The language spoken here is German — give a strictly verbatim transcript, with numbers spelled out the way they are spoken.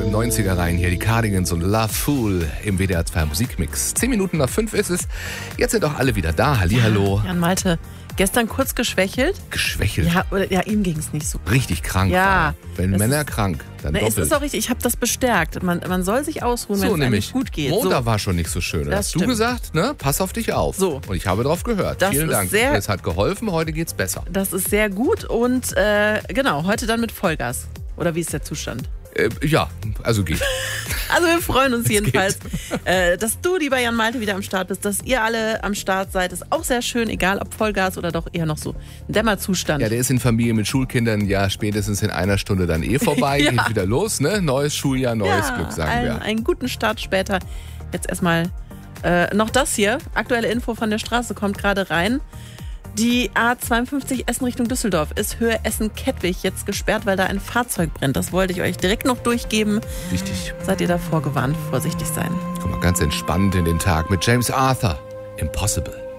neunziger rein. Hier die Cardigans und Love Fool im W D R zwei Musikmix. Zehn Minuten nach fünf ist es. Jetzt sind auch alle wieder da. Hallihallo. Jan Malte, gestern kurz geschwächelt. Geschwächelt? Ja, oder, ja ihm ging es nicht so. Richtig krank. Ja. Wenn Männer ist, krank, dann na, doppelt. Es ist auch richtig, ich habe das bestärkt. Man, man soll sich ausruhen, so, wenn es einem nämlich. nicht gut geht. Montag so. war schon nicht so schön. Da Das hast du stimmt. gesagt, ne? Pass auf dich auf. So. Und ich habe drauf gehört. Das Vielen ist Dank. sehr- Es hat geholfen, heute geht's besser. Das ist sehr gut und äh, genau, heute dann mit Vollgas. Oder wie ist der Zustand? Äh, ja, also geht. Also wir freuen uns Es jedenfalls, äh, dass du, lieber Jan Malte, wieder am Start bist, dass ihr alle am Start seid. Ist auch sehr schön, egal ob Vollgas oder doch eher noch so ein Dämmerzustand. Ja, der ist in Familie mit Schulkindern ja spätestens in einer Stunde dann eh vorbei. Ja. Geht wieder los, ne? Neues Schuljahr, neues ja, Glück, sagen einen, wir. einen guten Start später. Jetzt erstmal äh, noch das hier. Aktuelle Info von der Straße kommt gerade rein. Die A zweiundfünfzig Essen Richtung Düsseldorf ist Höhe Essen-Kettwig jetzt gesperrt, weil da ein Fahrzeug brennt. Das wollte ich euch direkt noch durchgeben. Wichtig. Seid ihr davor gewarnt, vorsichtig sein. Guck mal, ganz entspannt in den Tag mit James Arthur. Impossible.